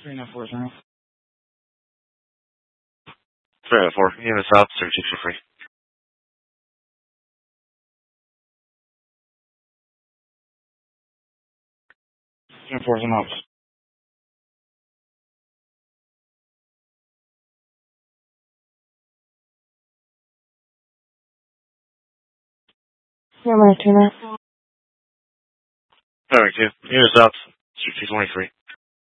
394 Zero. 394. Units out, 36 for free. Enforcing ops. Number 2. Alright, 2. Units out, 23.